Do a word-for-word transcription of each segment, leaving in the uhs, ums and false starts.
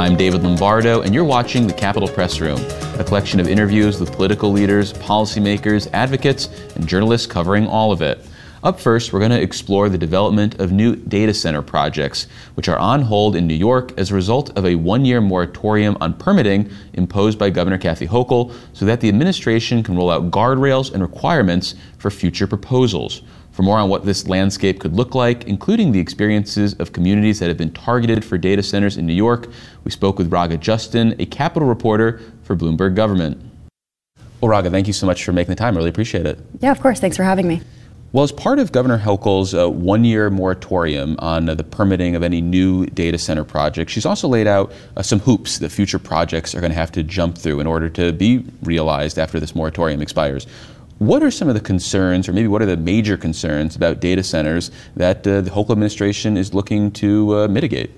I'm David Lombardo, and you're watching the Capitol Press Room, a collection of interviews with political leaders, policymakers, advocates, and journalists covering all of it. Up first, we're going to explore the development of new data center projects, which are on hold in New York as a result of a one-year moratorium on permitting imposed by Governor Kathy Hochul so that the administration can roll out guardrails and requirements for future proposals. For more on what this landscape could look like, including the experiences of communities that have been targeted for data centers in New York, we spoke with Raga Justin, a Capitol reporter for Bloomberg Government. Well, Raga, thank you so much for making the time. I really appreciate it. Yeah, of course. Thanks for having me. Well, as part of Governor Hochul's uh, one-year moratorium on uh, the permitting of any new data center projects, she's also laid out uh, some hoops that future projects are going to have to jump through in order to be realized after this moratorium expires. What are some of the concerns, or maybe what are the major concerns about data centers that uh, the Hochul administration is looking to uh, mitigate?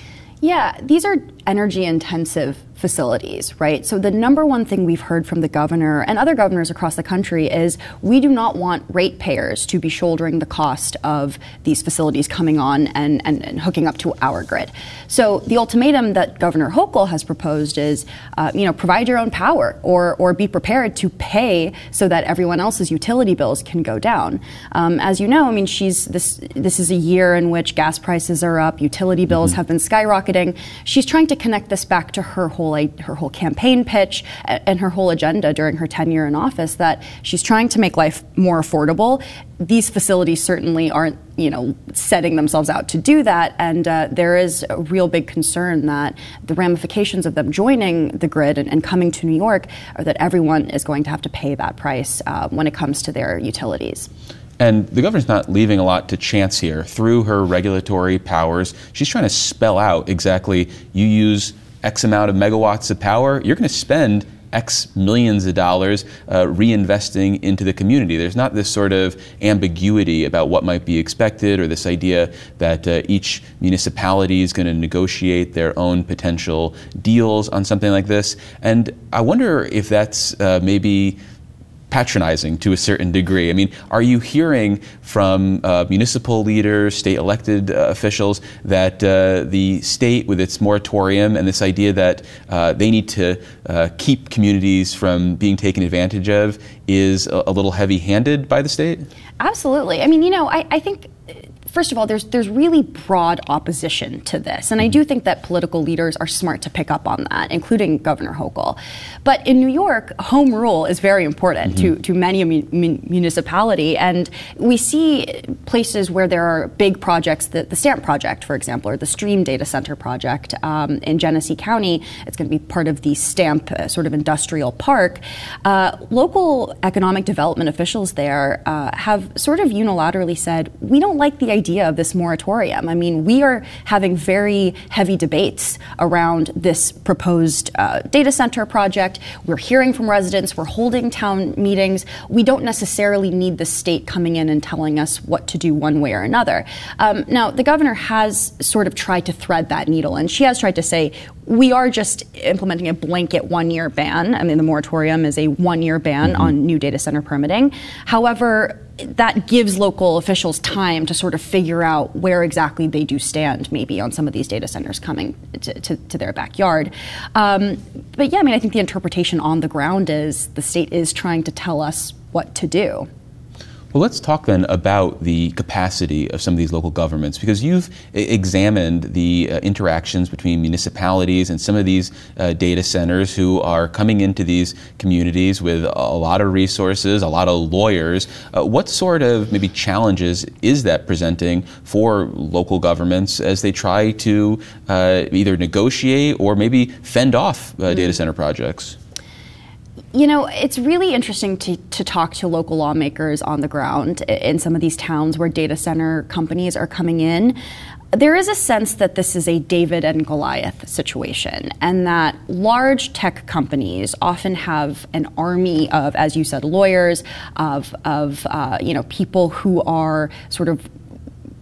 Yeah, these are energy-intensive facilities, right? So the number one thing we've heard from the governor and other governors across the country is we do not want ratepayers to be shouldering the cost of these facilities coming on and, and, and hooking up to our grid. So the ultimatum that Governor Hochul has proposed is, uh, you know, provide your own power or, or be prepared to pay so that everyone else's utility bills can go down. Um, as you know, I mean, she's this, this is a year in which gas prices are up, utility bills mm-hmm. have been skyrocketing. She's trying to connect this back to her whole her whole campaign pitch and her whole agenda during her tenure in office, that she's trying to make life more affordable. These facilities certainly aren't, you know, setting themselves out to do that, and uh, there is a real big concern that the ramifications of them joining the grid and, and coming to New York are that everyone is going to have to pay that price uh, when it comes to their utilities. And the governor's not leaving a lot to chance here. Through her regulatory powers, she's trying to spell out exactly, you use X amount of megawatts of power, you're going to spend X millions of dollars uh, reinvesting into the community. There's not this sort of ambiguity about what might be expected, or this idea that uh, each municipality is going to negotiate their own potential deals on something like this. And I wonder if that's uh, maybe patronizing to a certain degree. I mean, are you hearing from uh, municipal leaders, state elected uh, officials, that uh, the state, with its moratorium and this idea that uh, they need to uh, keep communities from being taken advantage of, is a, a little heavy-handed by the state? Absolutely. I mean, you know, I, I think first of all, there's there's really broad opposition to this, and I do think that political leaders are smart to pick up on that, including Governor Hochul. But in New York, home rule is very important mm-hmm. to, to many a mun- municipality, and we see places where there are big projects, the, the STAMP project, for example, or the Stream Data Center project um, in Genesee County. It's going to be part of the STAMP uh, sort of industrial park. Uh, local economic development officials there uh, have sort of unilaterally said, we don't like the idea idea of this moratorium. I mean, we are having very heavy debates around this proposed uh, data center project. We're hearing from residents. We're holding town meetings. We don't necessarily need the state coming in and telling us what to do one way or another. Um, now, the governor has sort of tried to thread that needle, and she has tried to say, we are just implementing a blanket one-year ban. I mean, the moratorium is a one-year ban mm-hmm. on new data center permitting. However, that gives local officials time to sort of figure out where exactly they do stand, maybe on some of these data centers coming to, to, to their backyard. Um, but yeah, I mean, I think the interpretation on the ground is the state is trying to tell us what to do. Well, let's talk then about the capacity of some of these local governments, because you've examined the uh, interactions between municipalities and some of these uh, data centers who are coming into these communities with a lot of resources, a lot of lawyers. Uh, what sort of maybe challenges is that presenting for local governments as they try to uh, either negotiate or maybe fend off uh, data center projects? You know, it's really interesting to, to talk to local lawmakers on the ground in some of these towns where data center companies are coming in. There is a sense that this is a David and Goliath situation, and that large tech companies often have an army of, as you said, lawyers, of, of uh, you know, people who are sort of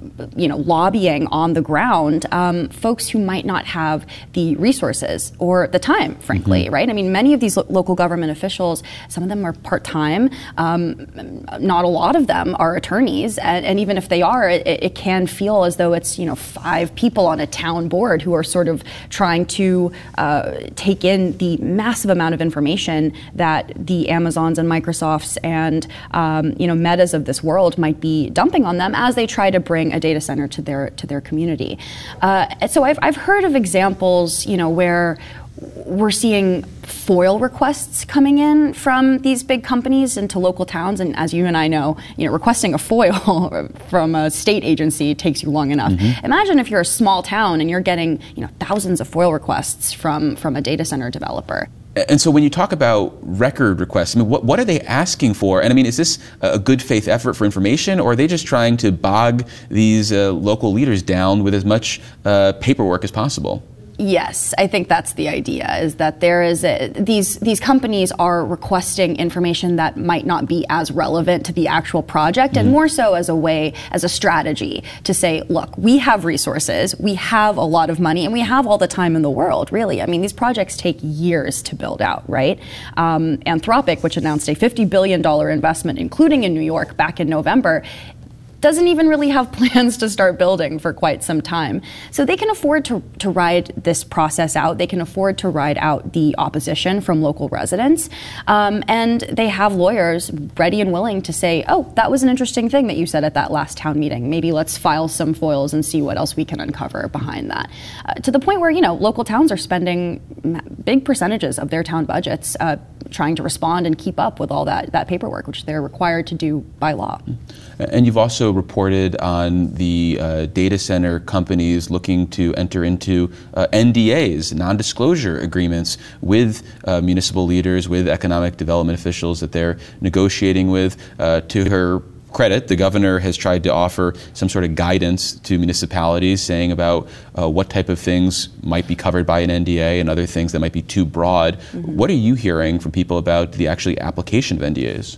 you know, lobbying on the ground, um, folks who might not have the resources or the time, frankly, mm-hmm. right? I mean, many of these lo- local government officials, some of them are part-time. Um, not a lot of them are attorneys, and, and even if they are, it, it can feel as though it's, you know, five people on a town board who are sort of trying to uh, take in the massive amount of information that the Amazons and Microsofts and um, you know, Metas of this world might be dumping on them as they try to bring a data center to their to their community. Uh, so I've I've heard of examples, you know, where we're seeing FOIL requests coming in from these big companies into local towns, and as you and I know, you know, requesting a FOIL from a state agency takes you long enough. Mm-hmm. Imagine if you're a small town and you're getting, you know, thousands of FOIL requests from from a data center developer. And so when you talk about record requests, I mean, what, what are they asking for? And I mean, is this a good faith effort for information, or are they just trying to bog these uh, local leaders down with as much uh, paperwork as possible? Yes, I think that's the idea, is that there is a, these these companies are requesting information that might not be as relevant to the actual project, mm-hmm. and more so as a way, as a strategy to say, look, we have resources, we have a lot of money, and we have all the time in the world, really. I mean, these projects take years to build out, right? Um, Anthropic, which announced a fifty billion dollars investment, including in New York back in November, doesn't even really have plans to start building for quite some time. So they can afford to, to ride this process out. They can afford to ride out the opposition from local residents. Um, and they have lawyers ready and willing to say, oh, that was an interesting thing that you said at that last town meeting. Maybe let's file some FOILs and see what else we can uncover behind that. Uh, to the point where, you know, local towns are spending big percentages of their town budgets uh, trying to respond and keep up with all that, that paperwork, which they're required to do by law. And you've also reported on the uh, data center companies looking to enter into uh, N D As, non-disclosure agreements, with uh, municipal leaders, with economic development officials that they're negotiating with. Uh, to her credit, the governor has tried to offer some sort of guidance to municipalities, saying about uh, what type of things might be covered by an N D A and other things that might be too broad. Mm-hmm. What are you hearing from people about the actually application of N D As?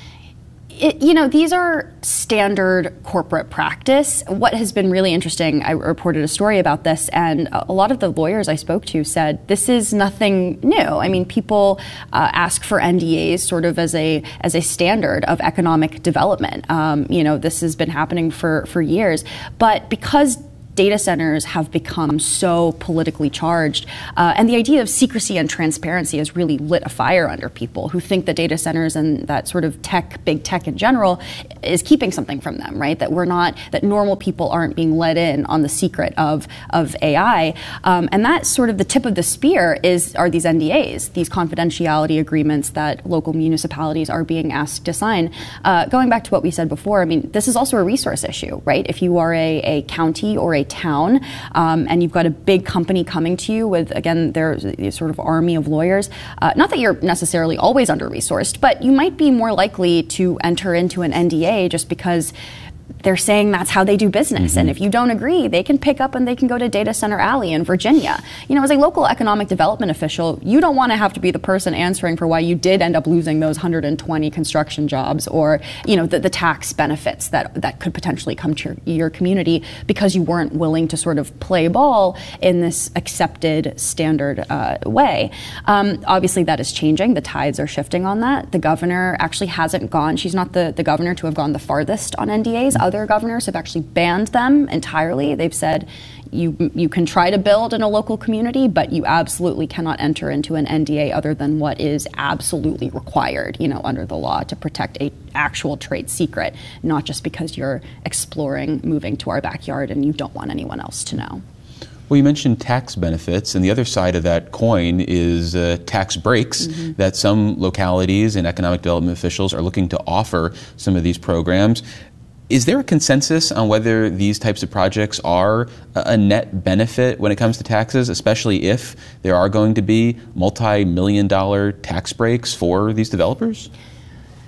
It, you know, these are standard corporate practice. What has been really interesting, I reported a story about this, and a lot of the lawyers I spoke to said this is nothing new. I mean, people uh, ask for N D As sort of as a as a standard of economic development. Um, you know, this has been happening for, for years, but because data centers have become so politically charged, uh, and the idea of secrecy and transparency has really lit a fire under people who think that data centers and that sort of tech, big tech in general, is keeping something from them, right? That we're not, that normal people aren't being let in on the secret of of A I, um, and that's sort of the tip of the spear is are these N D As, these confidentiality agreements that local municipalities are being asked to sign. Uh, going back to what we said before, I mean, this is also a resource issue, right? If you are a, a county or a town, um, and you've got a big company coming to you with, again, there's a sort of army of lawyers. Uh, not that you're necessarily always under-resourced, but you might be more likely to enter into an N D A just because they're saying that's how they do business. Mm-hmm. And if you don't agree, they can pick up and they can go to Data Center Alley in Virginia. You know, as a local economic development official, you don't want to have to be the person answering for why you did end up losing those one hundred twenty construction jobs, or, you know, the, the tax benefits that, that could potentially come to your, your community because you weren't willing to sort of play ball in this accepted standard uh, way. Um, obviously, that is changing. The tides are shifting on that. The governor actually hasn't gone, she's not the, the governor to have gone the farthest on N D As. Other governors have actually banned them entirely. They've said you you can try to build in a local community, but you absolutely cannot enter into an N D A other than what is absolutely required, you know, under the law to protect a actual trade secret, not just because you're exploring moving to our backyard and you don't want anyone else to know. Well, you mentioned tax benefits, and the other side of that coin is uh, tax breaks mm-hmm. that some localities and economic development officials are looking to offer some of these programs. Is there a consensus on whether these types of projects are a net benefit when it comes to taxes, especially if there are going to be multi-million dollar tax breaks for these developers?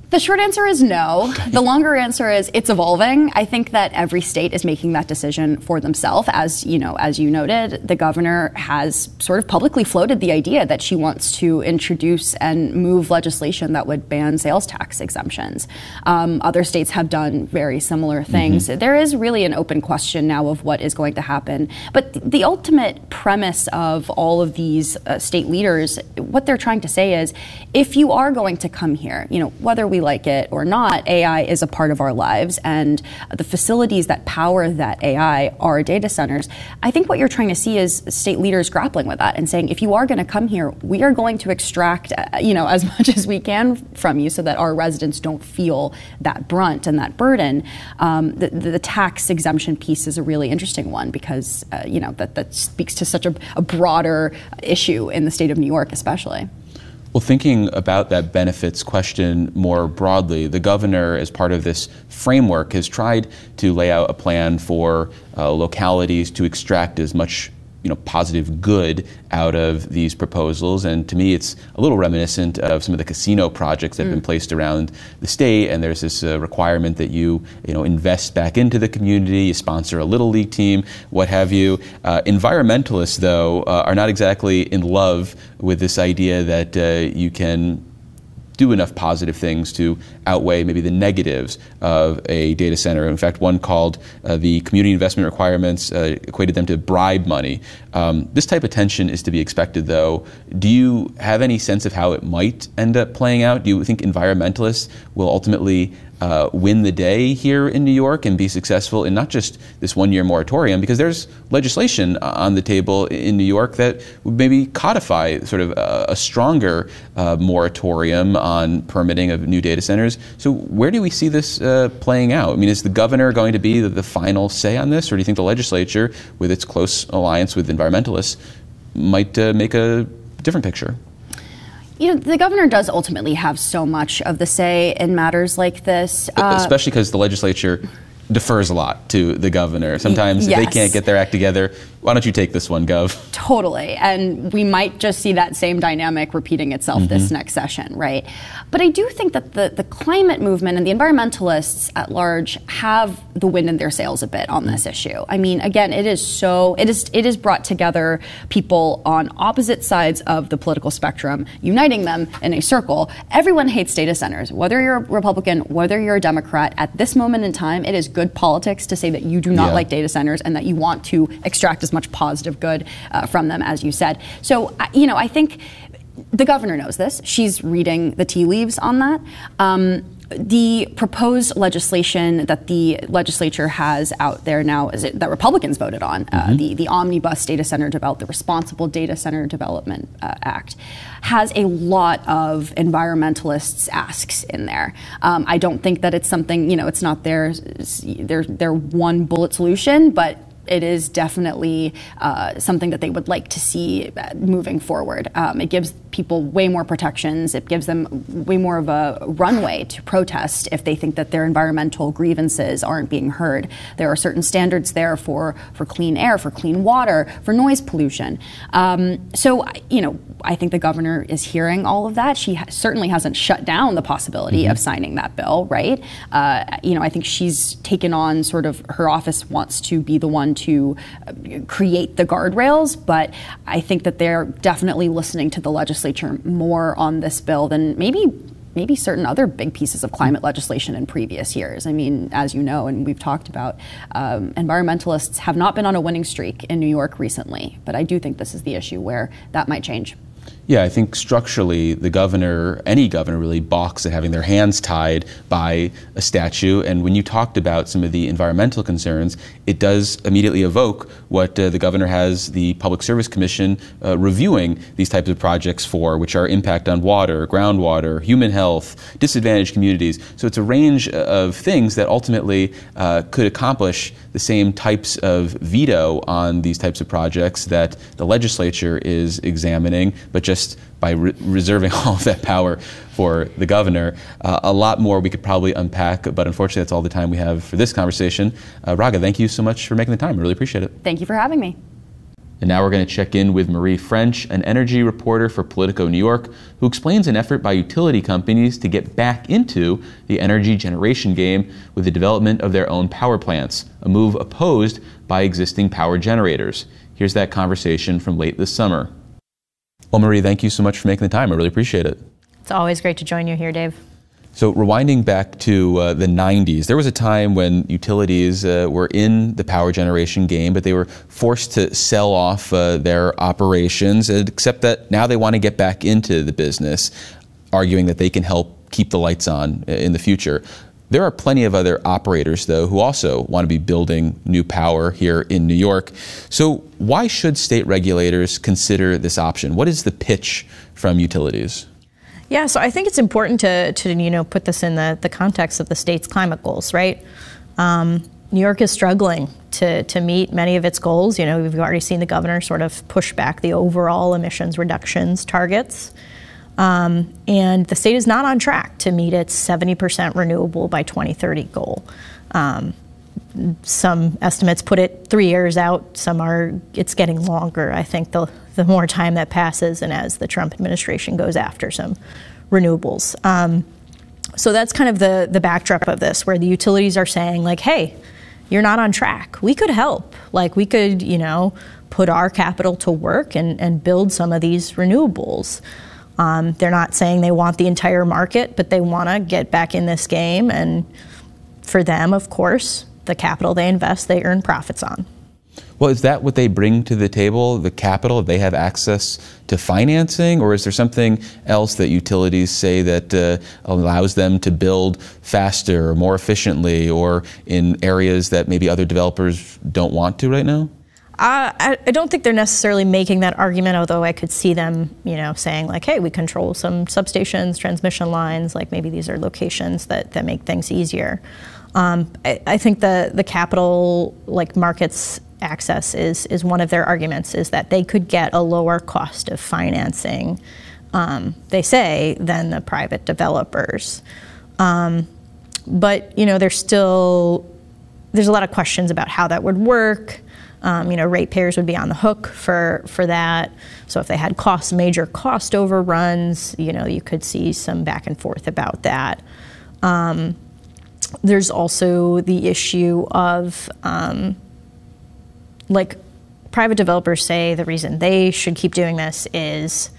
The short answer is no. The longer answer is it's evolving. I think that every state is making that decision for themselves. As you know, as you noted, the governor has sort of publicly floated the idea that she wants to introduce and move legislation that would ban sales tax exemptions. Um, other states have done very similar things. Mm-hmm. There is really an open question now of what is going to happen. But th- the ultimate premise of all of these uh, state leaders, what they're trying to say is, if you are going to come here, you know, whether we like it or not, A I is a part of our lives, and the facilities that power that A I are data centers. I think what you're trying to see is state leaders grappling with that and saying, if you are going to come here, we are going to extract, uh, you know, as much as we can from you so that our residents don't feel that brunt and that burden. Um, the, the tax exemption piece is a really interesting one because, uh, you know, that, that speaks to such a, a broader issue in the state of New York, especially. Well, thinking about that benefits question more broadly, the governor, as part of this framework, has tried to lay out a plan for uh, localities to extract as much, you know, positive good out of these proposals. And to me, it's a little reminiscent of some of the casino projects that have mm. been placed around the state. And there's this uh, requirement that you, you know, invest back into the community, you sponsor a little league team, what have you. Uh, environmentalists, though, uh, are not exactly in love with this idea that uh, you can do enough positive things to outweigh maybe the negatives of a data center. In fact, one called uh, the community investment requirements uh, equated them to bribe money. Um, this type of tension is to be expected, though. Do you have any sense of how it might end up playing out? Do you think environmentalists will ultimately uh, win the day here in New York and be successful in not just this one-year moratorium, because there's legislation on the table in New York that would maybe codify sort of a, a stronger uh, moratorium on permitting of new data centers. So where do we see this uh, playing out? I mean, is the governor going to be the, the final say on this, or do you think the legislature, with its close alliance with environmentalists, might uh, make a different picture? You know, the governor does ultimately have so much of the say in matters like this. Uh, Especially because the legislature defers a lot to the governor. Sometimes yes. if they can't get their act together, why don't you take this one, Gov? Totally. And we might just see that same dynamic repeating itself mm-hmm. this next session, right? But I do think that the, the climate movement and the environmentalists at large have the wind in their sails a bit on this issue. I mean, again, it is so, it is it is brought together people on opposite sides of the political spectrum, uniting them in a circle. Everyone hates data centers. Whether you're a Republican, whether you're a Democrat, at this moment in time, it is good politics to say that you do not yeah. like data centers and that you want to extract as much positive good uh, from them, as you said. So, you know, I think the governor knows this. She's reading the tea leaves on that. Um, the proposed legislation that the legislature has out there now, is it, that Republicans voted on, mm-hmm. uh, the, the Omnibus Data Center Development, the Responsible Data Center Development uh, Act, has a lot of environmentalists' asks in there. Um, I don't think that it's something, you know, it's not their, their, their one bullet solution, but it is definitely uh, something that they would like to see moving forward. Um, it gives people way more protections. It gives them way more of a runway to protest if they think that their environmental grievances aren't being heard. There are certain standards there for, for clean air, for clean water, for noise pollution. Um, so, you know, I think the governor is hearing all of that. She ha- certainly hasn't shut down the possibility mm-hmm. of signing that bill, right? Uh, you know, I think she's taken on sort of, her office wants to be the one to create the guardrails, but I think that they're definitely listening to the legislature more on this bill than maybe maybe certain other big pieces of climate legislation in previous years. I mean, as you know, and we've talked about, um, environmentalists have not been on a winning streak in New York recently, but I do think this is the issue where that might change. Yeah, I think structurally the governor, any governor really, balks at having their hands tied by a statute. And when you talked about some of the environmental concerns, it does immediately evoke what uh, the governor has the Public Service Commission uh, reviewing these types of projects for, which are impact on water, groundwater, human health, disadvantaged communities. So it's a range of things that ultimately uh, could accomplish the same types of veto on these types of projects that the legislature is examining, but just by re- reserving all of that power for the governor. Uh, a lot more we could probably unpack, but unfortunately that's all the time we have for this conversation. Uh, Raga, thank you so much for making the time. I really appreciate it. Thank you for having me. And now we're going to check in with Marie French, an energy reporter for Politico New York, who explains an effort by utility companies to get back into the energy generation game with the development of their own power plants, a move opposed by existing power generators. Here's that conversation from late this summer. Well, Marie, thank you so much for making the time. I really appreciate it. It's always great to join you here, Dave. So rewinding back to uh, the nineties, there was a time when utilities uh, were in the power generation game, but they were forced to sell off uh, their operations, except that now they want to get back into the business, arguing that they can help keep the lights on in the future. There are plenty of other operators, though, who also want to be building new power here in New York. So why should state regulators consider this option? What is the pitch from utilities? Yeah, so I think it's important to, to you know, put this in the, the context of the state's climate goals, right? Um, New York is struggling to, to meet many of its goals. You know, we've already seen the governor sort of push back the overall emissions reductions targets. Um, and the state is not on track to meet its seventy percent renewable by twenty thirty goal. Um, some estimates put it three years out. Some are, it's getting longer. I think the the more time that passes and as the Trump administration goes after some renewables. Um, so that's kind of the, the backdrop of this, where the utilities are saying, like, hey, you're not on track. We could help. Like, we could, you know, put our capital to work and, and build some of these renewables. Um, they're not saying they want the entire market, but they want to get back in this game. And for them, of course, the capital they invest, they earn profits on. Well, is that what they bring to the table, the capital? They have access to financing, or is there something else that utilities say that uh, allows them to build faster or more efficiently, or in areas that maybe other developers don't want to right now? Uh, I, I don't think they're necessarily making that argument, although I could see them, you know, saying like, hey, we control some substations, transmission lines, like maybe these are locations that, that make things easier. Um, I, I think the, the capital, like markets access is, is one of their arguments, is that they could get a lower cost of financing, um, they say, than the private developers. Um, but, you know, there's still, there's a lot of questions about how that would work. Um, you know, ratepayers would be on the hook for, for that. So if they had cost, major cost overruns, you know, you could see some back and forth about that. Um, there's also the issue of, um, like, private developers say the reason they should keep doing this is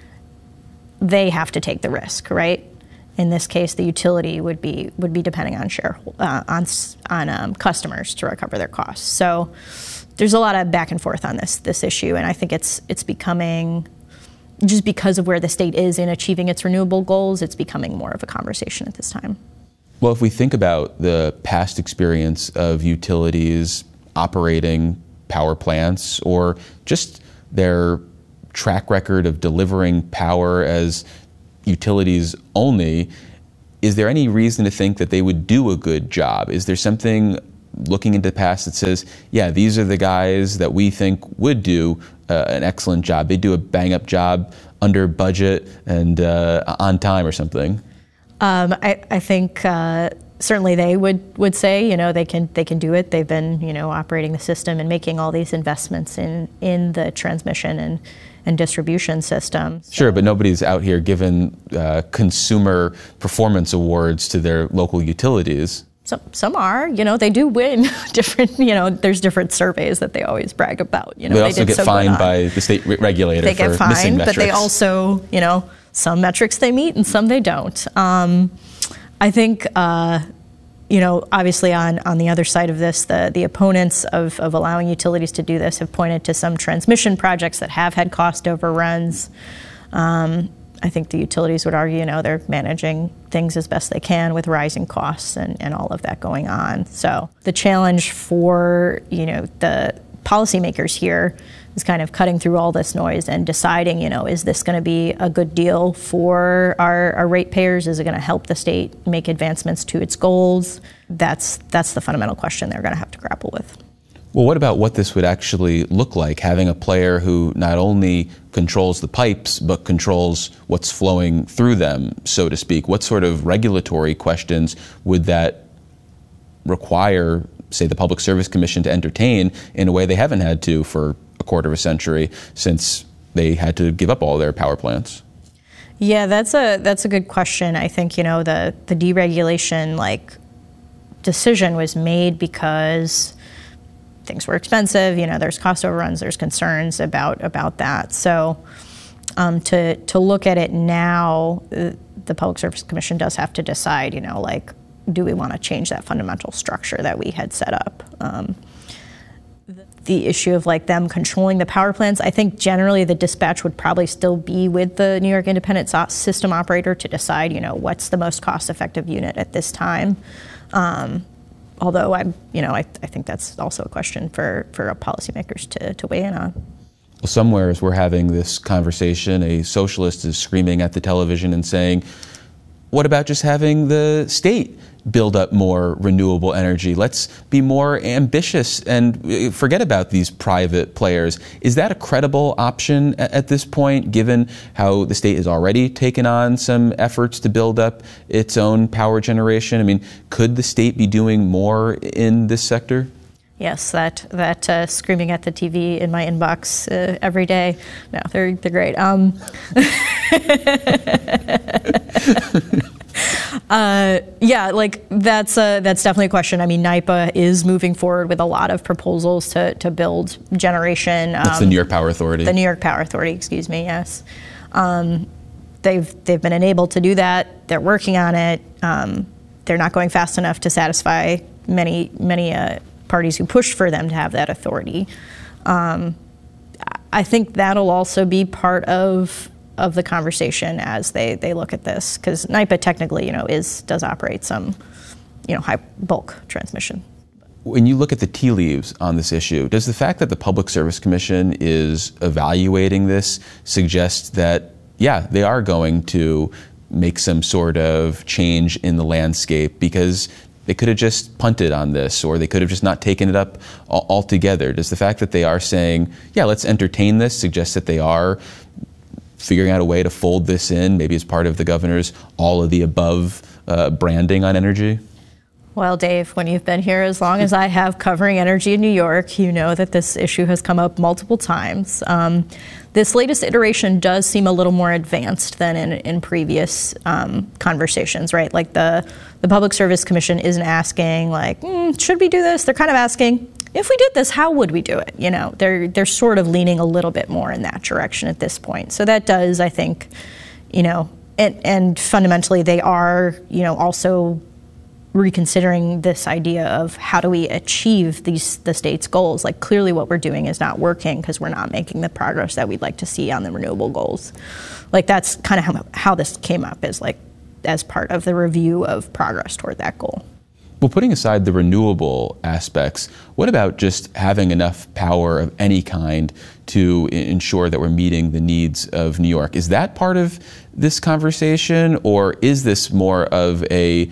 they have to take the risk, right? In this case, the utility would be would be depending on share uh, on on um, customers to recover their costs. So there's a lot of back and forth on this this issue, and I think it's it's becoming, just because of where the state is in achieving its renewable goals, it's becoming more of a conversation at this time. Well, if we think about the past experience of utilities operating power plants, or just their track record of delivering power as utilities only, is there any reason to think that they would do a good job? Is there something looking into the past that says, yeah, these are the guys that we think would do uh, an excellent job? They do a bang-up job under budget and uh, on time or something? Um, I, I think uh, certainly they would, would say, you know, they can they can do it. They've been, you know, operating the system and making all these investments in, in the transmission and, and distribution system. So. Sure, but nobody's out here giving uh, consumer performance awards to their local utilities. Some, some are, you know, they do win different, you know, there's different surveys that they always brag about. You know, they also they get so fined by the state regulator they for get fined, missing metrics. But they also, you know, some metrics they meet and some they don't. Um, I think, uh, you know, obviously on, on the other side of this, the, the opponents of, of allowing utilities to do this have pointed to some transmission projects that have had cost overruns. Um, I think the utilities would argue, you know, they're managing things as best they can with rising costs and, and all of that going on. So the challenge for, you know, the policymakers here is kind of cutting through all this noise and deciding, you know, is this going to be a good deal for our, our ratepayers? Is it going to help the state make advancements to its goals? That's, that's the fundamental question they're going to have to grapple with. Well, what about what this would actually look like, having a player who not only controls the pipes, but controls what's flowing through them, so to speak? What sort of regulatory questions would that require, say, the Public Service Commission to entertain in a way they haven't had to for a quarter of a century since they had to give up all their power plants? Yeah, that's a that's a good question. I think, you know, the the deregulation like decision was made because things were expensive. You know, there's cost overruns, there's concerns about about that. So um, to to look at it now, uh, the Public Service Commission does have to decide, you know, like, do we want to change that fundamental structure that we had set up? Um, the issue of like them controlling the power plants, I think generally the dispatch would probably still be with the New York Independent System Operator to decide, you know, what's the most cost-effective unit at this time. Um, although I'm, you know, I, I think that's also a question for for policymakers to to weigh in on. Well, somewhere as we're having this conversation, a socialist is screaming at the television and saying, what about just having the state build up more renewable energy? Let's be more ambitious and forget about these private players. Is that a credible option at, at this point, given how the state has already taken on some efforts to build up its own power generation? I mean, could the state be doing more in this sector? Yes, that that uh, screaming at the T V in my inbox uh, every day. No, they're they're great. Um, uh, yeah, like that's uh, that's definitely a question. I mean, NYPA is moving forward with a lot of proposals to to build generation. Um, that's the New York Power Authority. The New York Power Authority, excuse me. Yes, um, they've they've been enabled to do that. They're working on it. Um, they're not going fast enough to satisfy many many. Uh, parties who pushed for them to have that authority. Um, I think that'll also be part of of the conversation as they, they look at this, because NYPA technically, you know, is does operate some, you know, high bulk transmission. When you look at the tea leaves on this issue, does the fact that the Public Service Commission is evaluating this suggest that, yeah, they are going to make some sort of change in the landscape? Because they could have just punted on this, or they could have just not taken it up altogether. Does the fact that they are saying, yeah, let's entertain this, suggest that they are figuring out a way to fold this in, maybe as part of the governor's all of the above uh, branding on energy? Well, Dave, when you've been here as long as I have covering energy in New York, you know that this issue has come up multiple times. Um, this latest iteration does seem a little more advanced than in, in previous um, conversations, right? Like the, the Public Service Commission isn't asking, like, mm, should we do this? They're kind of asking, if we did this, how would we do it? You know, they're they're sort of leaning a little bit more in that direction at this point. So that does, I think, you know, and, and fundamentally they are, you know, also reconsidering this idea of how do we achieve these the state's goals. Like, clearly what we're doing is not working because we're not making the progress that we'd like to see on the renewable goals. Like, that's kind of how, how this came up, is like as part of the review of progress toward that goal. Well, putting aside the renewable aspects, what about just having enough power of any kind to ensure that we're meeting the needs of New York? Is that part of this conversation, or is this more of a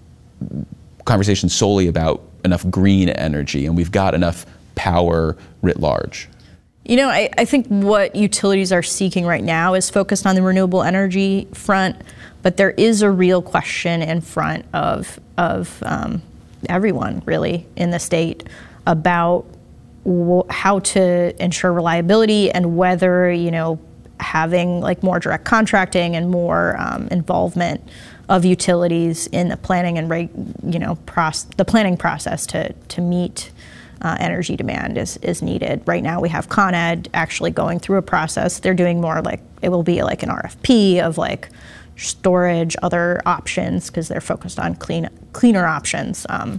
conversation solely about enough green energy and we've got enough power writ large? You know, I, I think what utilities are seeking right now is focused on the renewable energy front, but there is a real question in front of of um, everyone really in the state about wh- how to ensure reliability, and whether, you know, having like more direct contracting and more um, involvement of utilities in the planning and reg, you know, proce- the planning process to to meet uh, energy demand is is needed. Right now, we have Con Ed actually going through a process. They're doing more like, it will be like an R F P of like storage, other options, because they're focused on clean cleaner options. Um,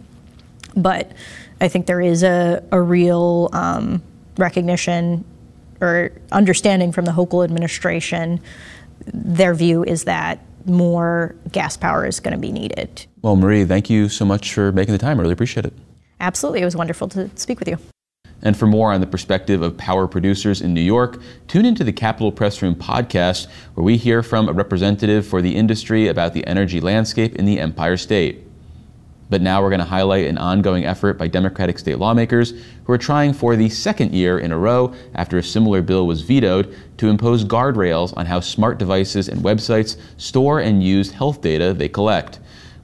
but I think there is a a real um, recognition or understanding from the Hochul administration. Their view is that more gas power is going to be needed. Well, Marie, thank you so much for making the time. I really appreciate it. Absolutely. It was wonderful to speak with you. And for more on the perspective of power producers in New York, tune into the Capitol Press Room podcast, where we hear from a representative for the industry about the energy landscape in the Empire State. But now we're going to highlight an ongoing effort by Democratic state lawmakers who are trying for the second year in a row, after a similar bill was vetoed, to impose guardrails on how smart devices and websites store and use health data they collect.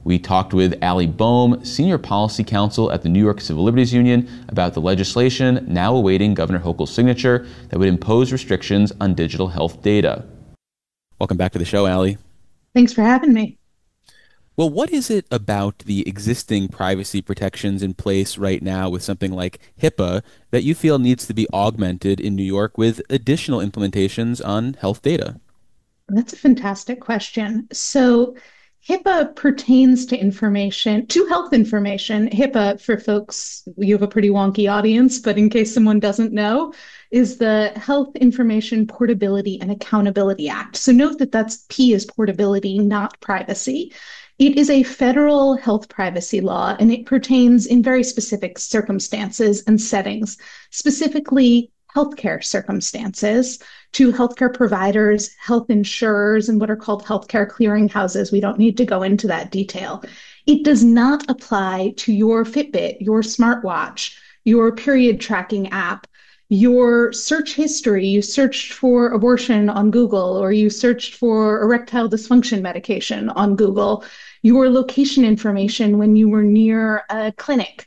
We talked with Allie Boehm, Senior Policy Counsel at the New York Civil Liberties Union, about the legislation now awaiting Governor Hochul's signature that would impose restrictions on digital health data. Welcome back to the show, Allie. Thanks for having me. Well, what is it about the existing privacy protections in place right now with something like HIPAA that you feel needs to be augmented in New York with additional implementations on health data? That's a fantastic question. So HIPAA pertains to information, to health information. HIPAA, for folks, you have a pretty wonky audience, but in case someone doesn't know, is the Health Information Portability and Accountability Act. So note that that's P is portability, not privacy. It is a federal health privacy law, and it pertains in very specific circumstances and settings, specifically healthcare circumstances, to healthcare providers, health insurers, and what are called healthcare clearinghouses. We don't need to go into that detail. It does not apply to your Fitbit, your smartwatch, your period tracking app, your search history. You searched for abortion on Google, or you searched for erectile dysfunction medication on Google, your location information when you were near a clinic,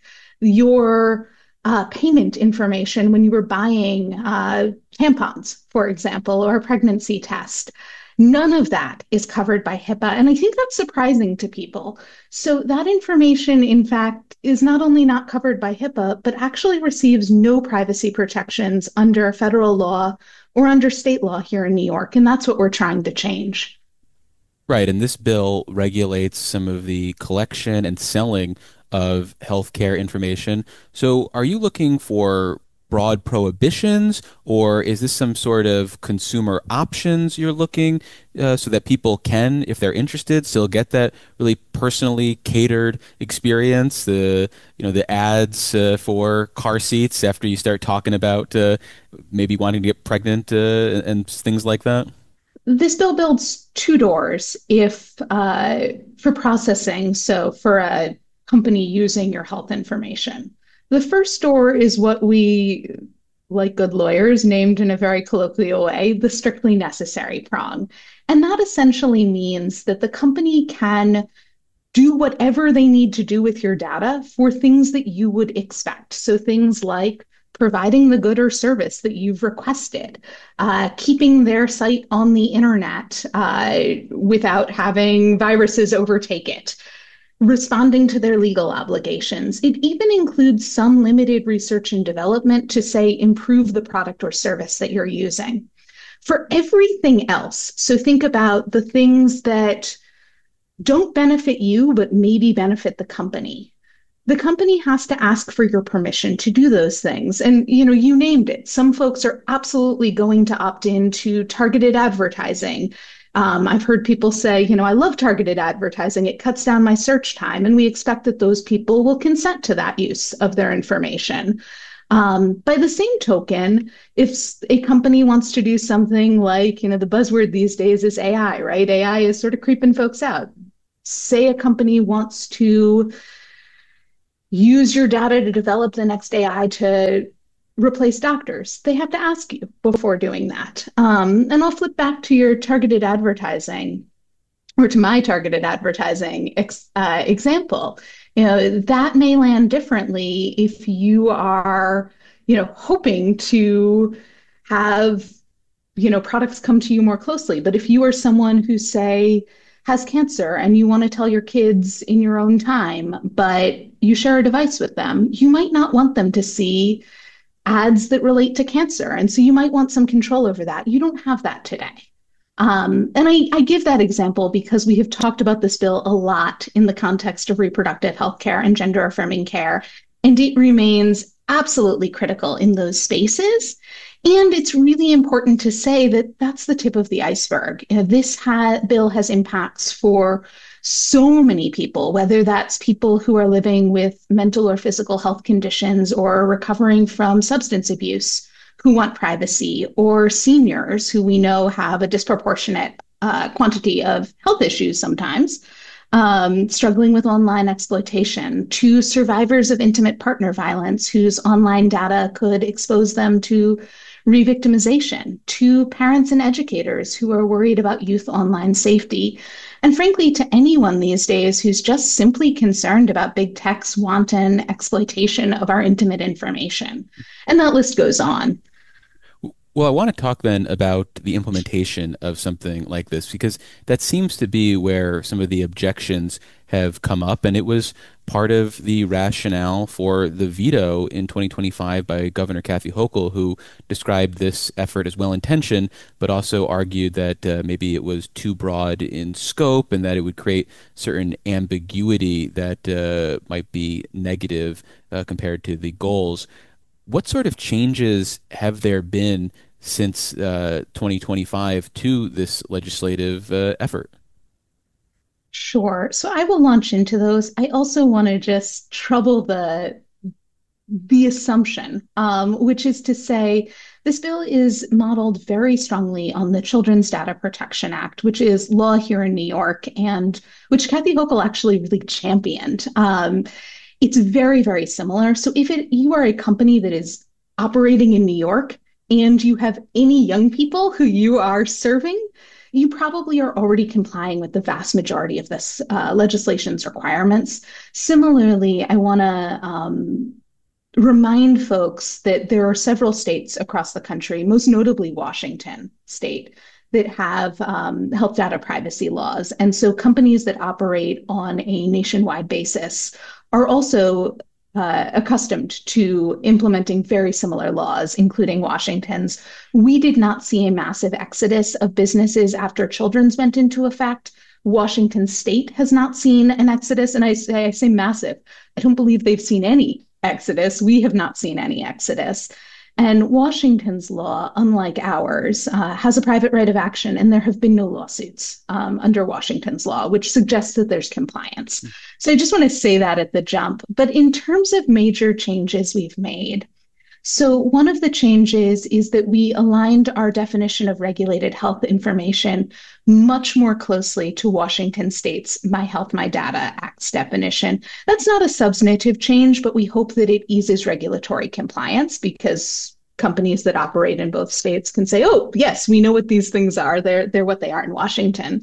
your uh, payment information when you were buying uh, tampons, for example, or a pregnancy test. None of that is covered by HIPAA, and I think that's surprising to people. So that information, in fact, is not only not covered by HIPAA, but actually receives no privacy protections under federal law or under state law here in New York, and that's what we're trying to change. Right, and this bill regulates some of the collection and selling of healthcare information. So are you looking for broad prohibitions, or is this some sort of consumer options you're looking uh, so that people can, if they're interested, still get that really personally catered experience, the you know the ads uh, for car seats after you start talking about uh, maybe wanting to get pregnant uh, and things like that? This bill builds two doors if uh, for processing, so for a company using your health information. The first door is what we, like good lawyers, named in a very colloquial way, the strictly necessary prong. And that essentially means that the company can do whatever they need to do with your data for things that you would expect. So things like providing the good or service that you've requested, uh, keeping their site on the internet uh, without having viruses overtake it, responding to their legal obligations. It even includes some limited research and development to, say, improve the product or service that you're using. For everything else, so think about the things that don't benefit you, but maybe benefit the company. The company has to ask for your permission to do those things. And, you know, you named it. Some folks are absolutely going to opt in to targeted advertising. Um, I've heard people say, you know, I love targeted advertising. It cuts down my search time. And we expect that those people will consent to that use of their information. Um, by the same token, if a company wants to do something like, you know, the buzzword these days is A I, right? A I is sort of creeping folks out. Say a company wants to use your data to develop the next A I to replace doctors. They have to ask you before doing that. Um, and I'll flip back to your targeted advertising, or to my targeted advertising ex, uh, example. You know, that may land differently if you are, you know, hoping to have, you know, products come to you more closely. But if you are someone who, say, has cancer and you want to tell your kids in your own time, but you share a device with them, you might not want them to see ads that relate to cancer. And so you might want some control over that. You don't have that today. Um, and I, I give that example because we have talked about this bill a lot in the context of reproductive health care and gender affirming care. And it remains absolutely critical in those spaces. And it's really important to say that that's the tip of the iceberg. You know, this ha- bill has impacts for so many people, whether that's people who are living with mental or physical health conditions or recovering from substance abuse who want privacy, or seniors who we know have a disproportionate uh, quantity of health issues sometimes, um, struggling with online exploitation, to survivors of intimate partner violence whose online data could expose them to re-victimization, to parents and educators who are worried about youth online safety, and frankly, to anyone these days who's just simply concerned about big tech's wanton exploitation of our intimate information. And that list goes on. Well, I want to talk then about the implementation of something like this, because that seems to be where some of the objections have come up. And it was part of the rationale for the veto in twenty twenty-five by Governor Kathy Hochul, who described this effort as well-intentioned, but also argued that uh, maybe it was too broad in scope and that it would create certain ambiguity that uh, might be negative uh, compared to the goals. What sort of changes have there been since uh, twenty twenty-five to this legislative uh, effort? Sure. So I will launch into those. I also want to just trouble the the assumption, um, which is to say this bill is modeled very strongly on the Children's Data Protection Act, which is law here in New York and which Kathy Hochul actually really championed. Um, it's very, very similar. So if it, you are a company that is operating in New York, and you have any young people who you are serving, you probably are already complying with the vast majority of this uh, legislation's requirements. Similarly, I want to um, remind folks that there are several states across the country, most notably Washington State, that have um, health data privacy laws. And so companies that operate on a nationwide basis are also Uh, accustomed to implementing very similar laws, including Washington's. We did not see a massive exodus of businesses after Children's went into effect. Washington State has not seen an exodus, and I say, I say massive. I don't believe they've seen any exodus. We have not seen any exodus. And Washington's law, unlike ours, uh, has a private right of action, and there have been no lawsuits um, under Washington's law, which suggests that there's compliance. So I just want to say that at the jump. But in terms of major changes we've made, so one of the changes is that we aligned our definition of regulated health information much more closely to Washington State's My Health, My Data Act's definition. That's not a substantive change, but we hope that it eases regulatory compliance because companies that operate in both states can say, oh, yes, we know what these things are. They're, they're what they are in Washington.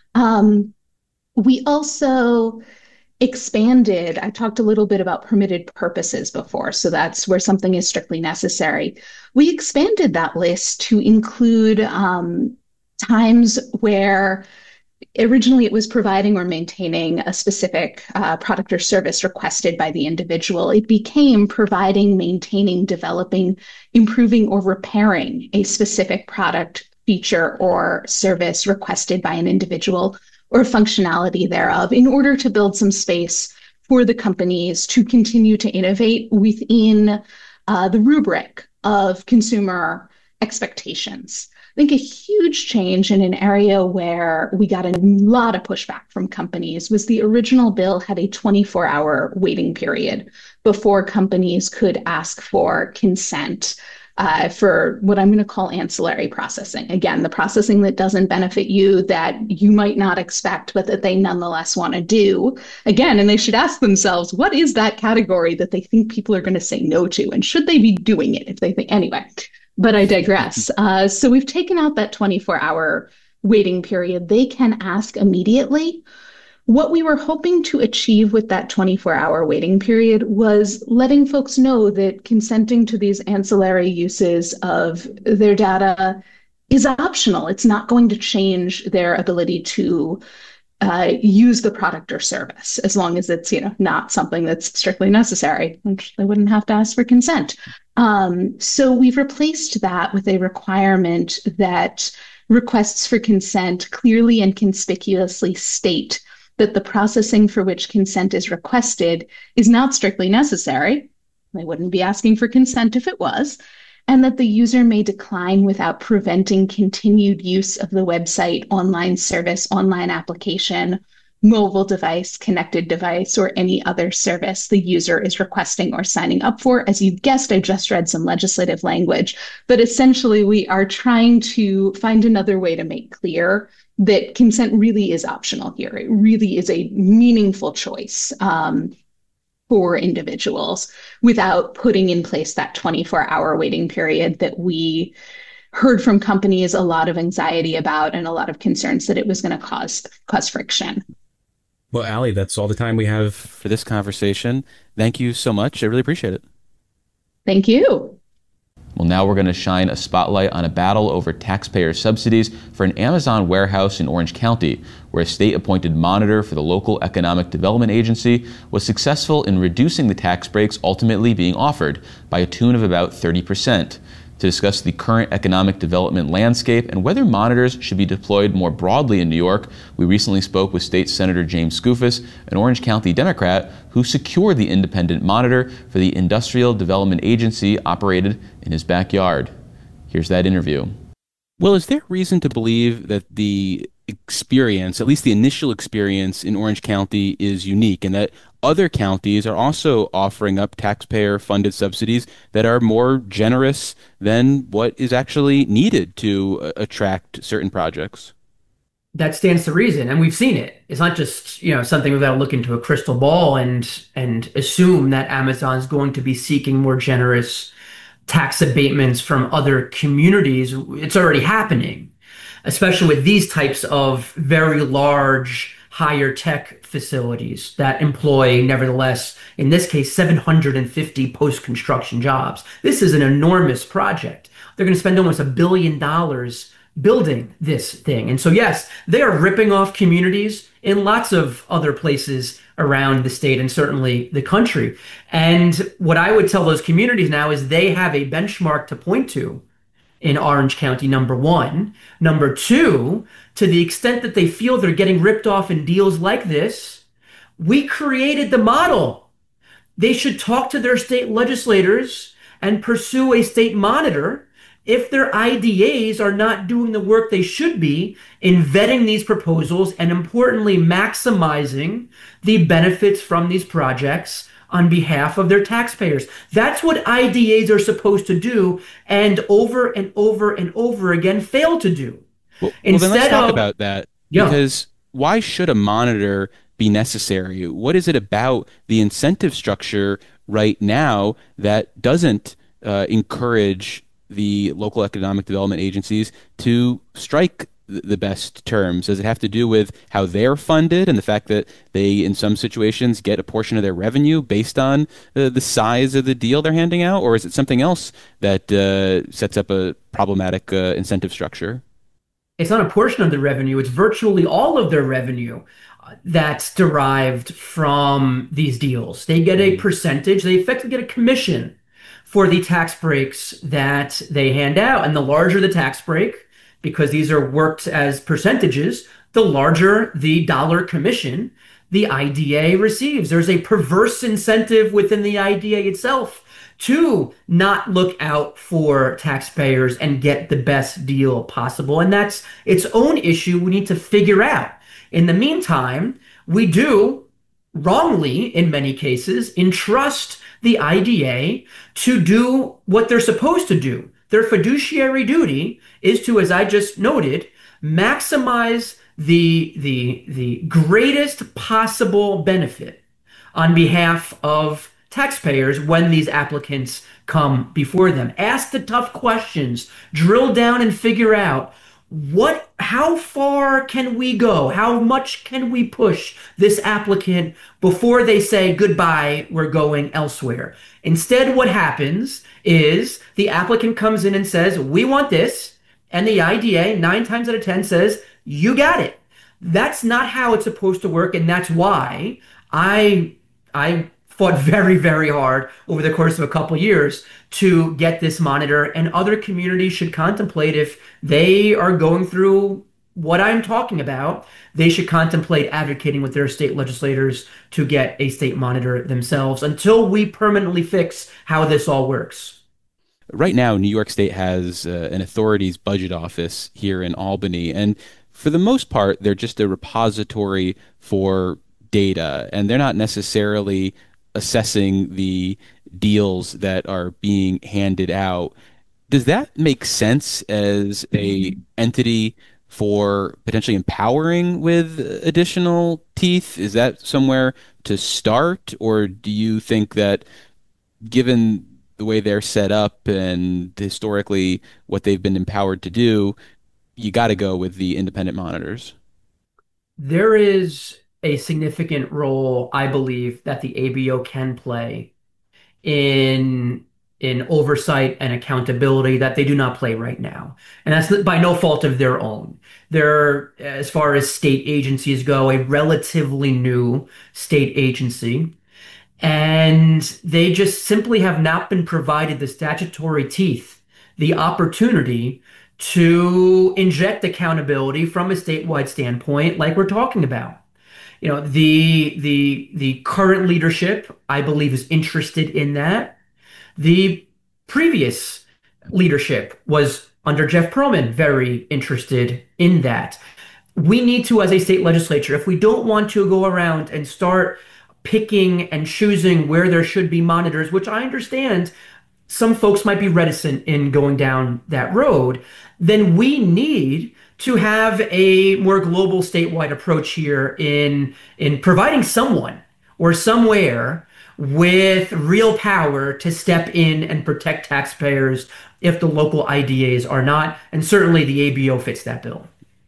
Um, we also expanded, I talked a little bit about permitted purposes before, so that's where something is strictly necessary. We expanded that list to include um, times where originally it was providing or maintaining a specific uh, product or service requested by the individual. It became providing, maintaining, developing, improving, or repairing a specific product, feature, or service requested by an individual or functionality thereof in order to build some space for the companies to continue to innovate within uh, the rubric of consumer expectations. I think a huge change in an area where we got a lot of pushback from companies was the original bill had a twenty-four hour waiting period before companies could ask for consent Uh, for what I'm going to call ancillary processing. Again, the processing that doesn't benefit you, that you might not expect, but that they nonetheless want to do. Again, and they should ask themselves, what is that category that they think people are going to say no to? And should they be doing it if they think, anyway, but I digress. Uh, so we've taken out that twenty-four hour waiting period. They can ask immediately. What we were hoping to achieve with that twenty-four hour waiting period was letting folks know that consenting to these ancillary uses of their data is optional. It's not going to change their ability to uh, use the product or service, as long as it's, you know, not something that's strictly necessary, which they wouldn't have to ask for consent. Um, so we've replaced that with a requirement that requests for consent clearly and conspicuously state that the processing for which consent is requested is not strictly necessary. They wouldn't be asking for consent if it was, and that the user may decline without preventing continued use of the website, online service, online application, mobile device, connected device, or any other service the user is requesting or signing up for. As you guessed, I just read some legislative language, but essentially we are trying to find another way to make clear that consent really is optional here. It really is a meaningful choice. Um, for individuals without putting in place that twenty-four hour waiting period that we heard from companies a lot of anxiety about and a lot of concerns that it was going to cause cause friction. Well, Allie, that's all the time we have for this conversation. Thank you so much. I really appreciate it. Thank you. Well, now we're going to shine a spotlight on a battle over taxpayer subsidies for an Amazon warehouse in Orange County, where a state-appointed monitor for the local economic development agency was successful in reducing the tax breaks ultimately being offered by a tune of about thirty percent. To discuss the current economic development landscape and whether monitors should be deployed more broadly in New York, we recently spoke with State Senator James Skoufis, an Orange County Democrat who secured the independent monitor for the Industrial Development Agency operated in his backyard. Here's that interview. Well, is there reason to believe that the experience, at least the initial experience in Orange County, is unique and that other counties are also offering up taxpayer-funded subsidies that are more generous than what is actually needed to uh, attract certain projects? That stands to reason, and we've seen it. It's not just, you know, something we've got to look into a crystal ball and and assume that Amazon's going to be seeking more generous tax abatements from other communities. It's already happening, especially with these types of very large, higher tech facilities that employ, nevertheless, in this case, seven hundred fifty post-construction jobs. This is an enormous project. They're going to spend almost a billion dollars building this thing. And so, yes, they are ripping off communities in lots of other places around the state and certainly the country. And what I would tell those communities now is they have a benchmark to point to in Orange County, number one. Number two, to the extent that they feel they're getting ripped off in deals like this, we created the model. They should talk to their state legislators and pursue a state monitor if their I D As are not doing the work they should be in vetting these proposals and, importantly, maximizing the benefits from these projects on behalf of their taxpayers. That's what I D As are supposed to do, and over and over and over again fail to do. Well, well then let's talk of, about that, yeah. Because why should a monitor be necessary? What is it about the incentive structure right now that doesn't uh, encourage the local economic development agencies to strike the best terms? Does it have to do with how they're funded and the fact that they, in some situations, get a portion of their revenue based on uh, the size of the deal they're handing out? Or is it something else that uh, sets up a problematic uh, incentive structure? It's not a portion of the revenue. It's virtually all of their revenue that's derived from these deals. They get a percentage. They effectively get a commission for the tax breaks that they hand out. And the larger the tax break, because these are worked as percentages, the larger the dollar commission the I D A receives. There's a perverse incentive within the I D A itself to not look out for taxpayers and get the best deal possible. And that's its own issue we need to figure out. In the meantime, we do, wrongly in many cases, entrust the I D A to do what they're supposed to do. Their fiduciary duty is to, as I just noted, maximize the, the, the greatest possible benefit on behalf of taxpayers when these applicants come before them. Ask the tough questions, drill down and figure out what, how far can we go? How much can we push this applicant before they say, goodbye, we're going elsewhere? Instead, what happens is the applicant comes in and says, we want this. And the I D A, nine times out of ten, says, you got it. That's not how it's supposed to work. And that's why I, I fought very, very hard over the course of a couple years to get this monitor, and other communities should contemplate, if they are going through what I'm talking about, they should contemplate advocating with their state legislators to get a state monitor themselves until we permanently fix how this all works. Right now, New York State has uh, an authorities budget office here in Albany, and for the most part, they're just a repository for data, and they're not necessarily assessing the deals that are being handed out. Does that make sense as a entity for potentially empowering with additional teeth? Is that somewhere to start? Or do you think that given the way they're set up and historically what they've been empowered to do, you got to go with the independent monitors? There is a significant role, I believe, that the A B O can play in in oversight and accountability that they do not play right now. And that's by no fault of their own. They're, as far as state agencies go, a relatively new state agency. And they just simply have not been provided the statutory teeth, the opportunity to inject accountability from a statewide standpoint, like we're talking about. You know, the the the current leadership, I believe, is interested in that. The previous leadership was under Jeff Pearlman very interested in that. We need to, as a state legislature, if we don't want to go around and start picking and choosing where there should be monitors, which I understand some folks might be reticent in going down that road, then we need to have a more global statewide approach here in in providing someone or somewhere with real power to step in and protect taxpayers if the local I D As are not. And certainly the A B O fits that bill.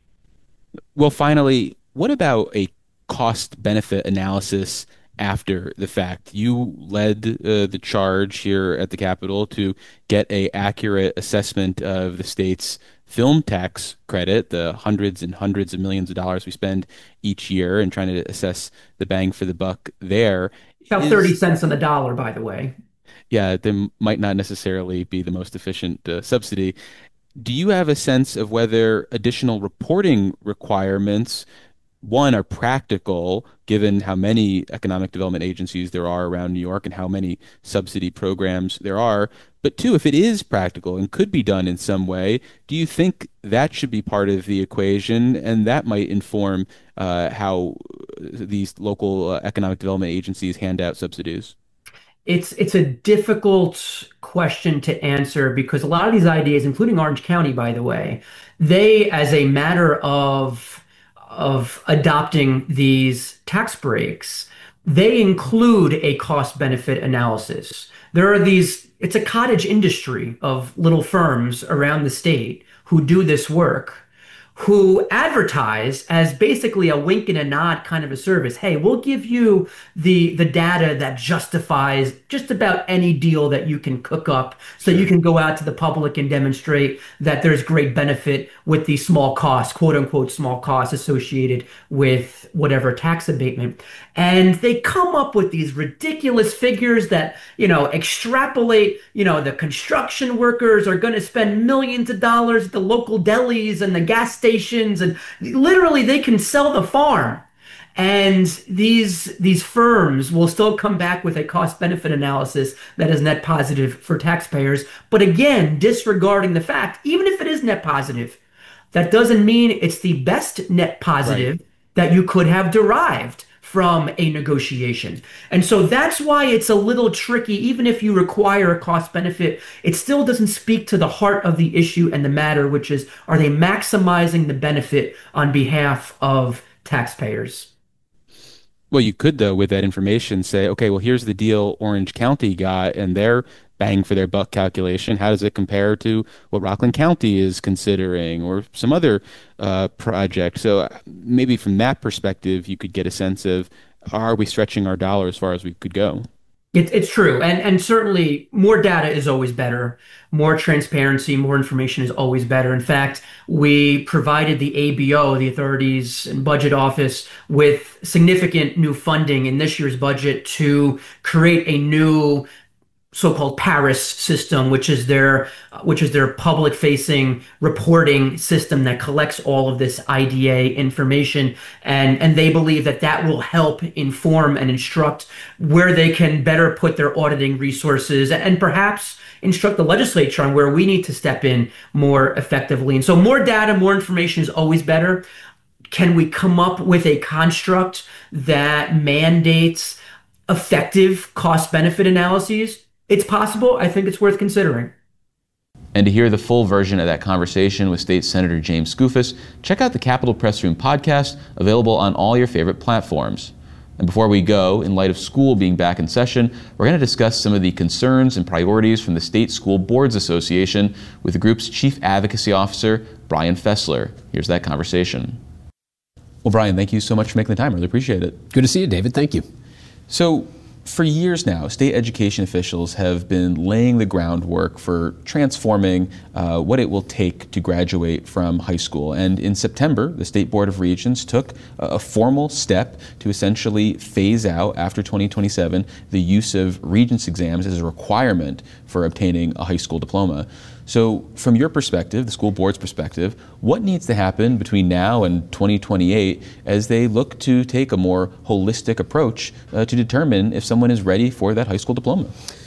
Well, finally, what about a cost benefit analysis after the fact? You led uh, the charge here at the Capitol to get a accurate assessment of the state's film tax credit, the hundreds and hundreds of millions of dollars we spend each year, and trying to assess the bang for the buck there. About thirty cents on the dollar, by the way. Yeah, they might not necessarily be the most efficient uh, subsidy. Do you have a sense of whether additional reporting requirements, one, are practical, given how many economic development agencies there are around New York and how many subsidy programs there are, but two, if it is practical and could be done in some way, do you think that should be part of the equation, and that might inform uh, how these local uh, economic development agencies hand out subsidies? It's it's a difficult question to answer because a lot of these I D As, including Orange County, by the way, they, as a matter of of adopting these tax breaks, they include a cost benefit analysis. There are these, it's a cottage industry of little firms around the state who do this work, who advertise as basically a wink and a nod kind of a service. Hey, we'll give you the the data that justifies just about any deal that you can cook up so you can go out to the public and demonstrate that there's great benefit with the small costs, quote unquote, small costs associated with whatever tax abatement. And they come up with these ridiculous figures that, you know, extrapolate, you know, the construction workers are going to spend millions of dollars at the local delis and the gas stations, and literally they can sell the farm. And these these firms will still come back with a cost benefit analysis that is net positive for taxpayers. But again, disregarding the fact, even if it is net positive, that doesn't mean it's the best net positive right. that you could have derived from a negotiation. And so that's why it's a little tricky. Even if you require a cost benefit, it still doesn't speak to the heart of the issue and the matter, which is, are they maximizing the benefit on behalf of taxpayers? Well, you could, though, with that information say, okay, well, here's the deal Orange County got and their bang for their buck calculation. How does it compare to what Rockland County is considering or some other uh, project? So maybe from that perspective, you could get a sense of, are we stretching our dollar as far as we could go? It, it's true. And, and certainly more data is always better. More transparency, more information is always better. In fact, we provided the A B O, the Authorities and Budget Office, with significant new funding in this year's budget to create a new so-called Paris system, which is their which is their public-facing reporting system that collects all of this I D A information, and and they believe that that will help inform and instruct where they can better put their auditing resources, and perhaps instruct the legislature on where we need to step in more effectively. And so more data, more information is always better. Can we come up with a construct that mandates effective cost-benefit analyses? It's possible. I think it's worth considering. And to hear the full version of that conversation with State Senator James Skoufis, check out the Capitol Press Room podcast, available on all your favorite platforms. And before we go, in light of school being back in session, we're going to discuss some of the concerns and priorities from the State School Boards Association with the group's Chief Advocacy Officer, Brian Fessler. Here's that conversation. Well, Brian, thank you so much for making the time. I really appreciate it. Good to see you, David. Thank you. So, for years now, state education officials have been laying the groundwork for transforming uh, what it will take to graduate from high school. And in September, the State Board of Regents took a formal step to essentially phase out, after twenty twenty-seven, the use of Regents exams as a requirement for obtaining a high school diploma. So from your perspective, the school board's perspective, what needs to happen between now and twenty twenty-eight as they look to take a more holistic approach uh, to determine if someone is ready for that high school diploma?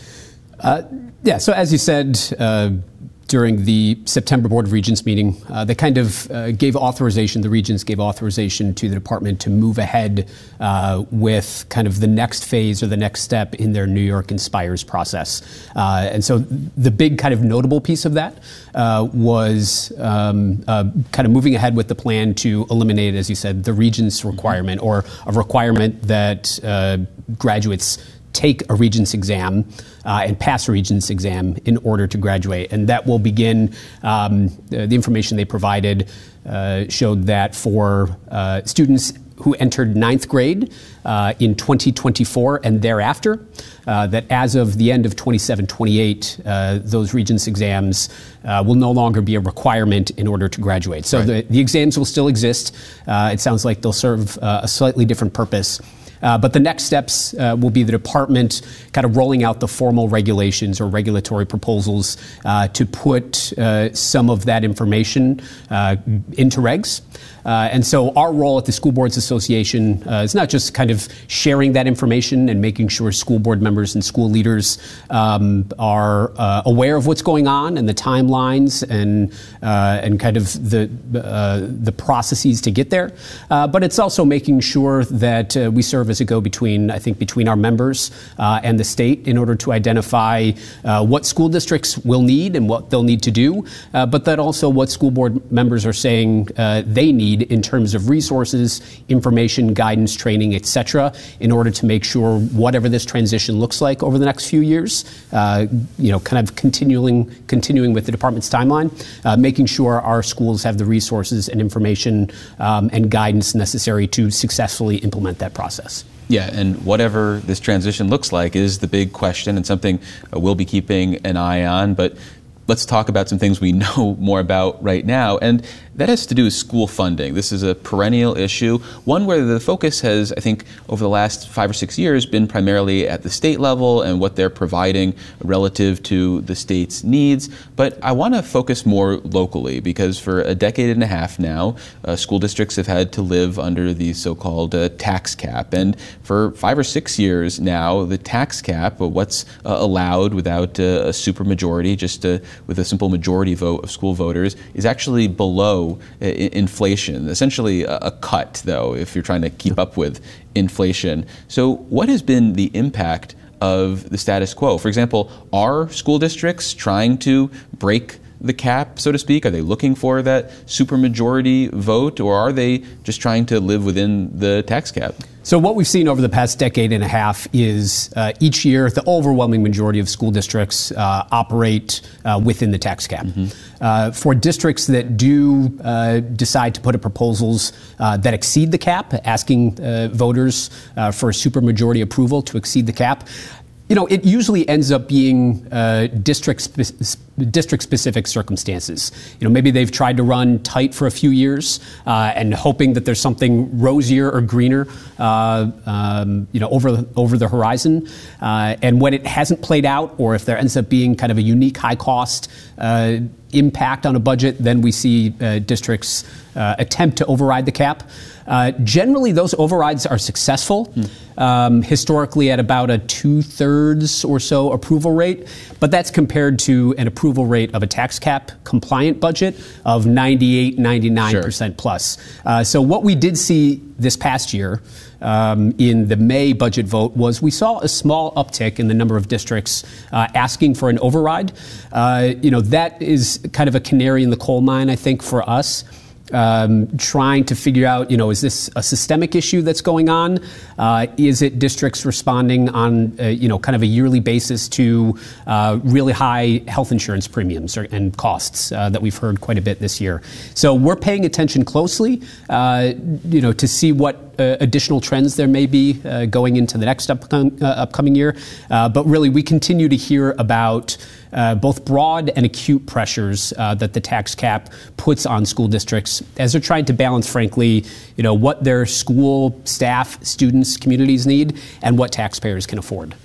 Uh, yeah, so as you said, uh, during the September Board of Regents meeting, uh, they kind of uh, gave authorization, the Regents gave authorization to the department to move ahead uh, with kind of the next phase or the next step in their New York Inspires process. Uh, and so the big kind of notable piece of that uh, was um, uh, kind of moving ahead with the plan to eliminate, as you said, the Regents requirement, or a requirement that uh, graduates take a Regents exam uh, and pass a Regents exam in order to graduate. And that will begin, um, the, the information they provided uh, showed that for uh, students who entered ninth grade uh, in twenty twenty-four and thereafter, uh, that as of the end of twenty-seven twenty-eight, uh, those Regents exams uh, will no longer be a requirement in order to graduate. So right. the, the exams will still exist. Uh, it sounds like they'll serve uh, a slightly different purpose. Uh, but the next steps uh, will be the department kind of rolling out the formal regulations or regulatory proposals uh, to put uh, some of that information uh, into regs. Uh, and so our role at the School Boards Association uh, is not just kind of sharing that information and making sure school board members and school leaders um, are uh, aware of what's going on and the timelines and uh, and kind of the uh, the processes to get there. Uh, but it's also making sure that uh, we serve as a go-between, I think, between our members uh, and the state in order to identify uh, what school districts will need and what they'll need to do, uh, but that also what school board members are saying uh, they need in terms of resources, information, guidance, training, et cetera, in order to make sure whatever this transition looks like over the next few years, uh, you know, kind of continuing continuing with the department's timeline, uh, making sure our schools have the resources and information um, and guidance necessary to successfully implement that process. Yeah, and whatever this transition looks like is the big question and something uh, we'll be keeping an eye on. But let's talk about some things we know more about right now, and that has to do with school funding. This is a perennial issue, one where the focus has, I think, over the last five or six years been primarily at the state level and what they're providing relative to the state's needs. But I want to focus more locally, because for a decade and a half now, uh, school districts have had to live under the so-called uh, tax cap. And for five or six years now, the tax cap, uh, what's uh, allowed without uh, a supermajority, just uh, with a simple majority vote of school voters, is actually below inflation, essentially a cut, though, if you're trying to keep up with inflation. So what has been the impact of the status quo? For example, are school districts trying to break the cap, so to speak? Are they looking for that supermajority vote, or are they just trying to live within the tax cap? So what we've seen over the past decade and a half is uh, each year the overwhelming majority of school districts uh, operate uh, within the tax cap. Mm-hmm. Uh, for districts that do uh, decide to put up proposals uh, that exceed the cap, asking uh, voters uh, for a supermajority approval to exceed the cap, you know, it usually ends up being uh, district spe- district-specific circumstances. You know, maybe they've tried to run tight for a few years uh, and hoping that there's something rosier or greener, uh, um, you know, over the, over the horizon. Uh, and when it hasn't played out, or if there ends up being kind of a unique high-cost uh, impact on a budget, then we see uh, districts uh, attempt to override the cap. Uh, generally, those overrides are successful, mm. um, historically at about a two-thirds or so approval rate, but that's compared to an approval rate of a tax cap compliant budget of ninety-eight, ninety-nine percent sure. plus. Uh, so what we did see this past year um, in the May budget vote was we saw a small uptick in the number of districts uh, asking for an override. Uh, you know, that is kind of a canary in the coal mine, I think, for us. Um, trying to figure out, you know, is this a systemic issue that's going on? Uh, is it districts responding on, uh, you know, kind of a yearly basis to uh, really high health insurance premiums or, and costs uh, that we've heard quite a bit this year? So we're paying attention closely, uh, you know, to see what uh, additional trends there may be uh, going into the next upcoming, uh, upcoming year. Uh, but really, we continue to hear about Uh, both broad and acute pressures uh, that the tax cap puts on school districts as they're trying to balance, frankly, you know, what their school staff, students, communities need and what taxpayers can afford.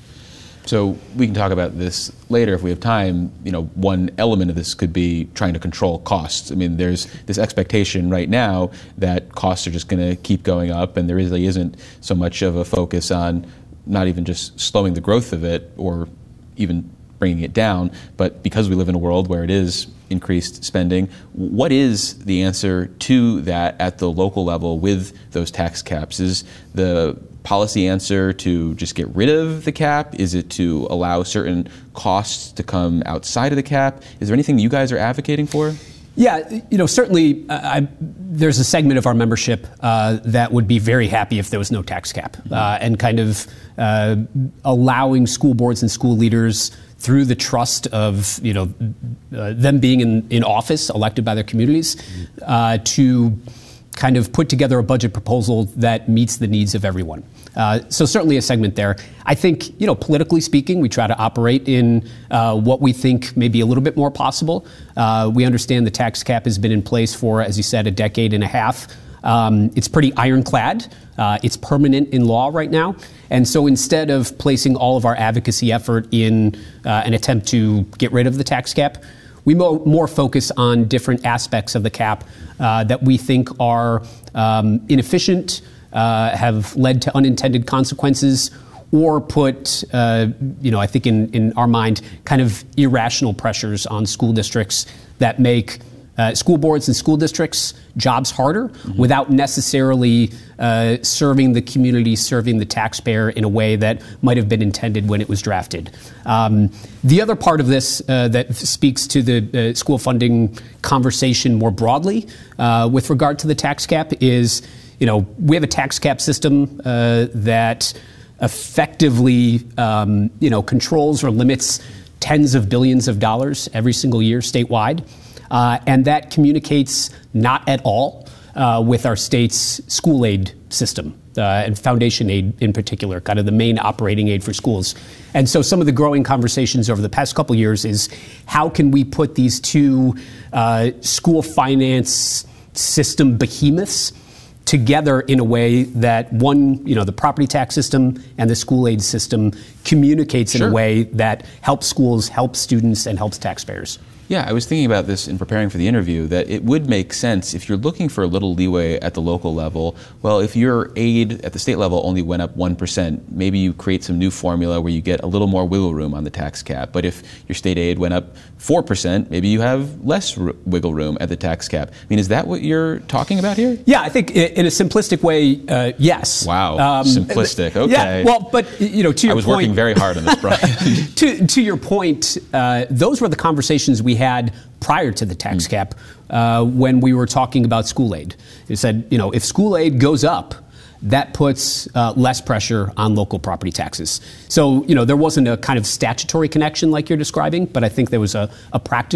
So we can talk about this later if we have time. You know, one element of this could be trying to control costs. I mean, there's this expectation right now that costs are just going to keep going up, and there really isn't so much of a focus on not even just slowing the growth of it or even bringing it down, but because we live in a world where it is increased spending, what is the answer to that at the local level with those tax caps? Is the policy answer to just get rid of the cap? Is it to allow certain costs to come outside of the cap? Is there anything you guys are advocating for? Yeah, you know, certainly uh, I, there's a segment of our membership uh, that would be very happy if there was no tax cap uh, and kind of uh, allowing school boards and school leaders through the trust of, you know, uh, them being in, in office, elected by their communities, uh, to kind of put together a budget proposal that meets the needs of everyone. Uh, so certainly a segment there. I think, you know, politically speaking, we try to operate in uh, what we think may be a little bit more possible. Uh, we understand the tax cap has been in place for, as you said, a decade and a half. Um, it's pretty ironclad. Uh, it's permanent in law right now. And so instead of placing all of our advocacy effort in uh, an attempt to get rid of the tax cap, we mo- more focus on different aspects of the cap uh, that we think are um, inefficient, uh, have led to unintended consequences, or put, uh, you know, I think in, in our mind, kind of irrational pressures on school districts that make Uh, school boards and school districts' jobs harder mm-hmm. without necessarily uh, serving the community, serving the taxpayer in a way that might have been intended when it was drafted. Um, the other part of this uh, that speaks to the uh, school funding conversation more broadly uh, with regard to the tax cap is, you know, we have a tax cap system uh, that effectively, um, you know, controls or limits tens of billions of dollars every single year statewide. Uh, and that communicates not at all uh, with our state's school aid system uh, and foundation aid in particular, kind of the main operating aid for schools. And so some of the growing conversations over the past couple years is how can we put these two uh, school finance system behemoths together in a way that one, you know, the property tax system and the school aid system communicates in sure. a way that helps schools, helps students, and helps taxpayers. Yeah, I was thinking about this in preparing for the interview, that it would make sense if you're looking for a little leeway at the local level. Well, if your aid at the state level only went up one percent, maybe you create some new formula where you get a little more wiggle room on the tax cap. But if your state aid went up four percent, maybe you have less r- wiggle room at the tax cap. I mean, is that what you're talking about here? Yeah, I think in a simplistic way, uh, yes. Wow, um, simplistic, okay. Yeah, well, but, you know, to your point... I was point, working very hard on this, Brian. to, to your point, uh, those were the conversations we had prior to the tax mm. cap uh, when we were talking about school aid. It said, you know, if school aid goes up, that puts uh, less pressure on local property taxes. So, you know, there wasn't a kind of statutory connection like you're describing, but I think there was a, a practical